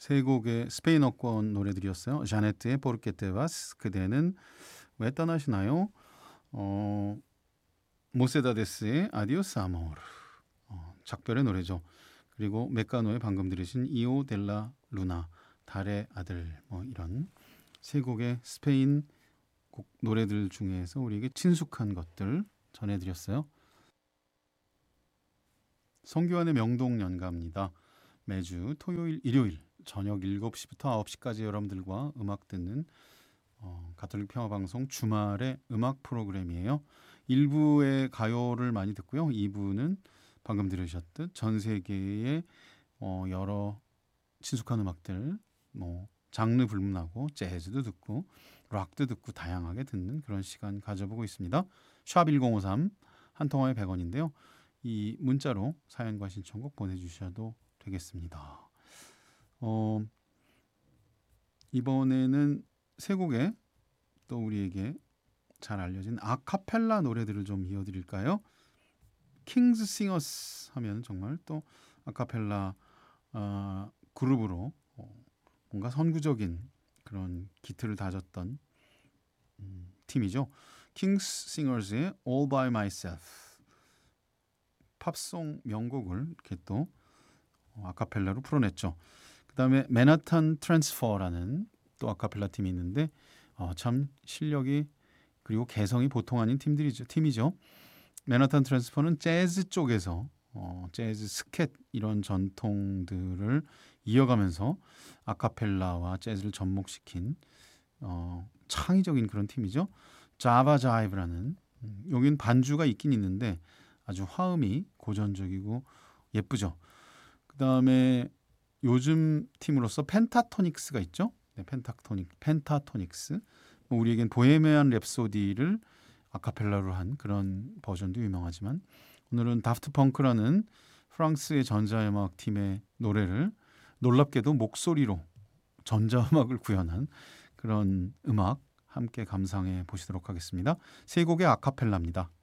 세 곡의 스페인어권 노래들이었어요. 자네트의 Porque te vas, 그대는 왜 떠나시나요? 모세다데스의 아디오스 아모르, 작별의 노래죠. 그리고 메카노의 방금 들으신 이오 델라 루나, 달의 아들, 이런 세 곡의 스페인 곡 노래들 중에서 우리에게 친숙한 것들 전해드렸어요. 성교환의 명동연가입니다. 매주 토요일, 일요일 저녁 7시부터 9시까지 여러분들과 음악 듣는 가톨릭 평화방송 주말의 음악 프로그램이에요. 1부의 가요를 많이 듣고요. 2부는 방금 들으셨듯 전 세계의 여러 친숙한 음악들, 장르 불문하고 재즈도 듣고 락도 듣고 다양하게 듣는 그런 시간 가져보고 있습니다. 샵 1053 한 통화에 100원인데요. 이 문자로 사연과 신청곡 보내주셔도 되겠습니다. 이번에는 세 곡의 또 우리에게 잘 알려진 아카펠라 노래들을 좀 이어드릴까요? 킹스 싱어스 하면 정말 또 아카펠라 그룹으로 뭔가 선구적인 그런 기틀을 다졌던 팀이죠. 킹스 싱어스의 All by Myself, 팝송 명곡을 이렇게 또 아카펠라로 풀어냈죠. 그 다음에 맨하탄 트랜스퍼라는 또 아카펠라 팀이 있는데 참 실력이 그리고 개성이 보통 아닌 팀이죠. 맨하탄 트랜스퍼는 재즈 쪽에서 재즈 스캣 이런 전통들을 이어가면서 아카펠라와 재즈를 접목시킨 창의적인 그런 팀이죠. 자바 자이브라는 여긴 반주가 있긴 있는데 아주 화음이 고전적이고 예쁘죠. 그 다음에 요즘 팀으로서 펜타토닉스가 있죠. 네, 펜타토닉스. 우리에겐 보헤미안 랩소디를 아카펠라로 한 그런 버전도 유명하지만 오늘은 다프트 펑크라는 프랑스의 전자음악 팀의 노래를 놀랍게도 목소리로 전자음악을 구현한 그런 음악 함께 감상해 보시도록 하겠습니다. 세 곡의 아카펠라입니다.